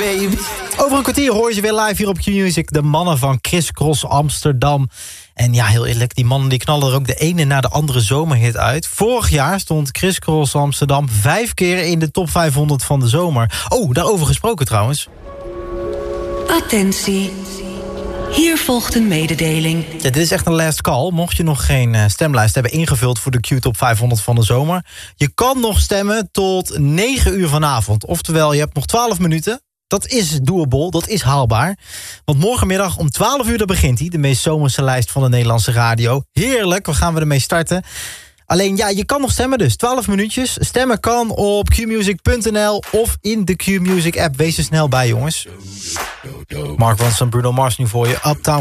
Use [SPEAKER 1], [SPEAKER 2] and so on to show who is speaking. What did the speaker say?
[SPEAKER 1] baby.
[SPEAKER 2] Over een kwartier hoor je weer live hier op Q-Music. De mannen van Criss Cross Amsterdam. En ja, heel eerlijk, die mannen die knallen er ook de ene na de andere zomerhit uit. Vorig jaar stond Criss Cross Amsterdam 5 keer in de top 500 van de zomer. Oh, daarover gesproken trouwens.
[SPEAKER 3] Attentie. Hier volgt een mededeling.
[SPEAKER 2] Ja, dit is echt een last call. Mocht je nog geen stemlijst hebben ingevuld voor de Q-top 500 van de zomer. Je kan nog stemmen tot 9 uur vanavond. Oftewel, je hebt nog 12 minuten. Dat is doable, dat is haalbaar. Want morgenmiddag om 12 uur begint hij. De meest zomerse lijst van de Nederlandse radio. Heerlijk, waar gaan we ermee starten? Alleen ja, je kan nog stemmen dus. 12 minuutjes. Stemmen kan op qmusic.nl of in de Q-Music app. Wees er snel bij, jongens. Mark Ronson, Bruno Mars nu voor je. Uptown